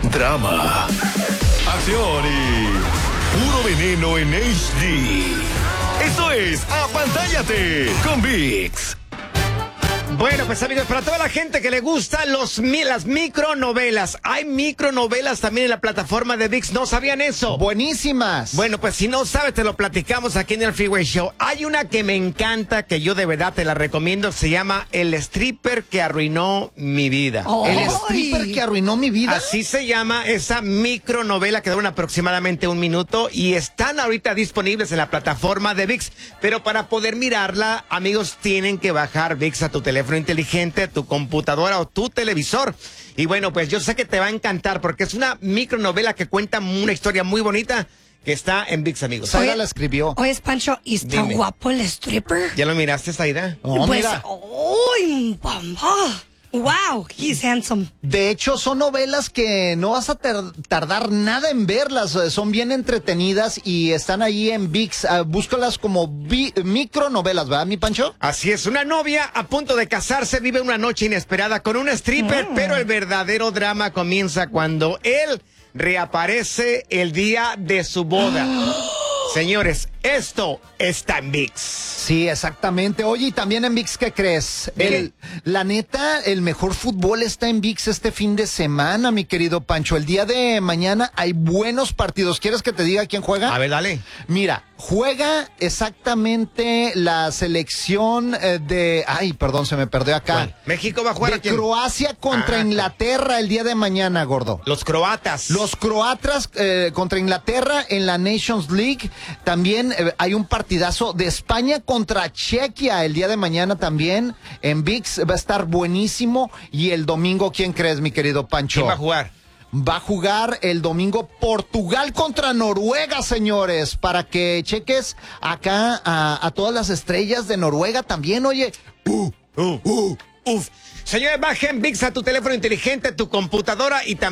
drama, acción y puro veneno en HD. Esto es Apantállate con ViX. Bueno, pues amigos, para toda la gente que le gustan las micronovelas, hay micronovelas también en la plataforma de ViX. ¿No sabían eso? Buenísimas. Bueno, pues si no sabes, te lo platicamos aquí en el Freeway Show. Hay una que me encanta, que yo de verdad te la recomiendo. Se llama El stripper que arruinó mi vida. El stripper que arruinó mi vida. Así se llama esa micronovela que dura aproximadamente 1 minuto y están ahorita disponibles en la plataforma de ViX. Pero para poder mirarla, amigos, tienen que bajar ViX a tu teléfono inteligente, tu computadora o tu televisor. Y bueno, pues yo sé que te va a encantar porque es una micronovela que cuenta una historia muy bonita que está en ViX, amigos. Zaira la escribió. Oye, Pancho, ¿y está Dime. guapo el stripper? ¿Ya lo miraste, Zaira? Oh, Pues, mira. ¡uy, mamá! ¡Wow! He's handsome. De hecho, son novelas que no vas a tardar nada en verlas. Son bien entretenidas y están ahí en ViX. Búscalas como micronovelas, ¿verdad, mi Pancho? Así es, una novia a punto de casarse vive una noche inesperada con un stripper, pero el verdadero drama comienza cuando él reaparece el día de su boda. Señores, esto está en ViX. Sí, exactamente. Oye, y también en ViX, ¿qué crees? ¿Qué? La neta, el mejor fútbol está en ViX este fin de semana, mi querido Pancho. El día de mañana hay buenos partidos. ¿Quieres que te diga quién juega? A ver, dale. Mira, juega exactamente la selección de... Ay, perdón, se me perdió acá. ¿Cuál? México va a jugar De a quién? Croacia contra Inglaterra el día de mañana, gordo. Los croatas. Los croatas contra Inglaterra en la Nations League. También hay un partidazo de España contra Chequia el día de mañana también. En ViX va a estar buenísimo. Y el domingo, ¿quién crees, mi querido Pancho? ¿Quién va a jugar? Va a jugar el domingo Portugal contra Noruega, señores, para que cheques acá a todas las estrellas de Noruega también, oye. Señores, bajen ViX a tu teléfono inteligente, tu computadora y también